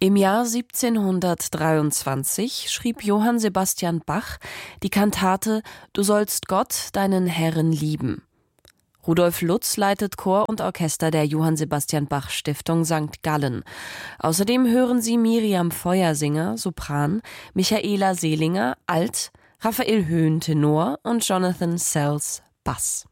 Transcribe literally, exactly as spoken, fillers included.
Im Jahr siebzehnhundertdreiundzwanzig schrieb Johann Sebastian Bach die Kantate »Du sollst Gott, deinen Herren, lieben«. Rudolf Lutz leitet Chor und Orchester der Johann Sebastian Bach Stiftung Sankt Gallen. Außerdem hören Sie Miriam Feuersinger, Sopran, Michaela Seelinger, Alt, Raphael Höhn, Tenor und Jonathan Sells, Bass.